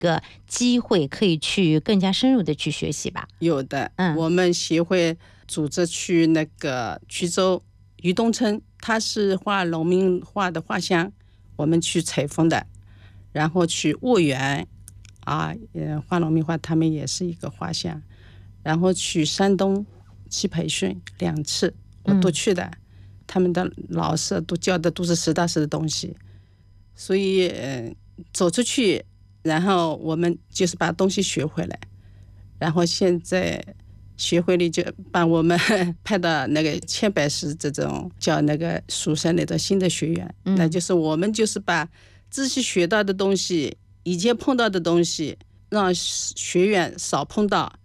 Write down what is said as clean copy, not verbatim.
个机会可以去更加深入的去学习吧？ 有的，我们协会组织去那个衢州余东村，他是画农民画的画像，我们去采风的，然后去婺源画农民画，他们也是一个画像，然后去山东去培训2次，我都去的，他们的老师都教的都是实打实的东西，所以走出去，然后我们就是把东西学回来，然后现在学会里就把我们派到那个千百市这种叫那个蜀山那种新的学院，那就是我们就是把自己学到的东西，以前碰到的东西，让学员少碰到，